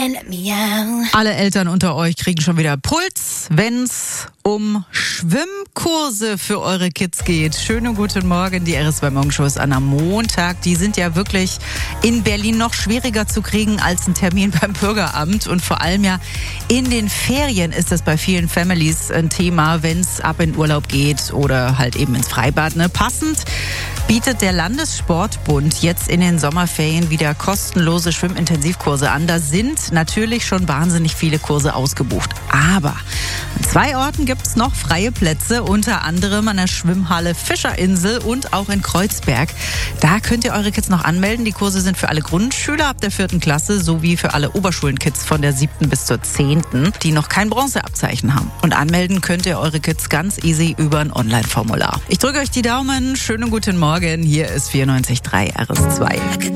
Alle Eltern unter euch kriegen schon wieder Puls, wenn's um Schwimmkurse für eure Kids geht. Schönen guten Morgen, die RSW Morgenshow ist an am Montag. Die sind ja wirklich in Berlin noch schwieriger zu kriegen als ein Termin beim Bürgeramt. Und vor allem ja in den Ferien ist das bei vielen Families ein Thema, wenn's ab in Urlaub geht oder halt eben ins Freibad. Passend bietet der Landessportbund jetzt in den Sommerferien wieder kostenlose Schwimmintensivkurse an. Da sind natürlich schon wahnsinnig viele Kurse ausgebucht. Aber an 2 Orten gibt es noch freie Plätze, unter anderem an der Schwimmhalle Fischerinsel und auch in Kreuzberg. Da könnt ihr eure Kids noch anmelden. Die Kurse sind für alle Grundschüler ab der 4. Klasse sowie für alle Oberschulenkids von der 7. bis zur 10., die noch kein Bronzeabzeichen haben. Und anmelden könnt ihr eure Kids ganz easy über ein Online-Formular. Ich drücke euch die Daumen. Schönen guten Morgen. Hier ist 94.3 RS2.